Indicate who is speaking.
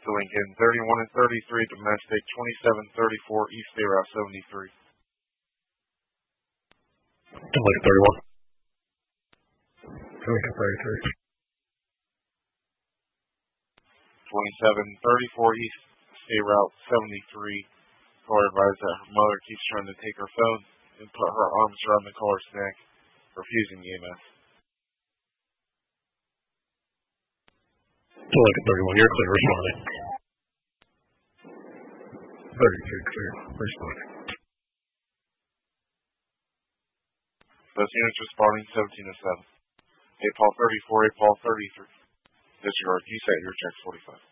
Speaker 1: To Lincoln, 31 and 33, domestic, 2734 East State Route 73.
Speaker 2: To Lincoln 31. To Lincoln 33.
Speaker 1: 2734 East State Route 73. Caller advised that her mother keeps trying to take her phone and put her arms around the caller's neck, refusing EMS.
Speaker 2: To Lincoln 31, you're clear, responding. 33 clear, responding.
Speaker 1: Those units responding 17 to 7. 8 Paul 34, 8 Paul 33. Disregard, you set your check 45.